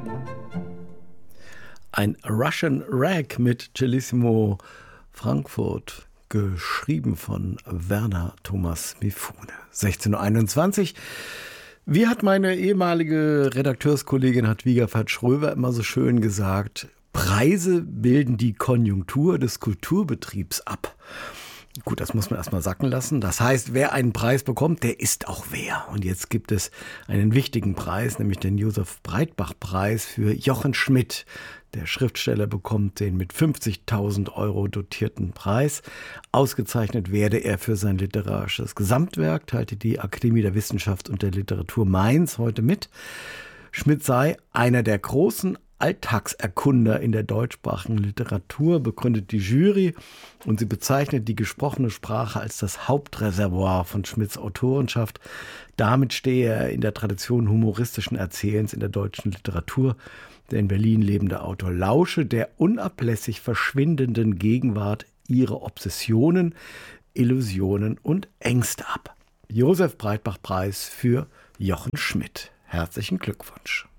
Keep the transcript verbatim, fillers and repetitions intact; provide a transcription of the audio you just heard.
Ein Russian Rag mit Cellissimo Frankfurt, geschrieben von Werner Thomas Mifune. sechzehn Uhr einundzwanzig. Wie hat meine ehemalige Redakteurskollegin Hadwiga Fatsch-Röver immer so schön gesagt, Preise bilden die Konjunktur des Kulturbetriebs ab. Gut, das muss man erstmal sacken lassen. Das heißt, wer einen Preis bekommt, der ist auch wer. Und jetzt gibt es einen wichtigen Preis, nämlich den Josef-Breitbach-Preis für Jochen Schmidt. Der Schriftsteller bekommt den mit fünfzigtausend Euro dotierten Preis. Ausgezeichnet werde er für sein literarisches Gesamtwerk, teilte die Akademie der Wissenschaft und der Literatur Mainz heute mit. Schmidt sei einer der großen Alltagserkunder in der deutschsprachigen Literatur, begründet die Jury, und sie bezeichnet die gesprochene Sprache als das Hauptreservoir von Schmidts Autorenschaft. Damit stehe er in der Tradition humoristischen Erzählens in der deutschen Literatur. Der in Berlin lebende Autor lausche der unablässig verschwindenden Gegenwart ihre Obsessionen, Illusionen und Ängste ab. Josef-Breitbach-Preis für Jochen Schmidt. Herzlichen Glückwunsch.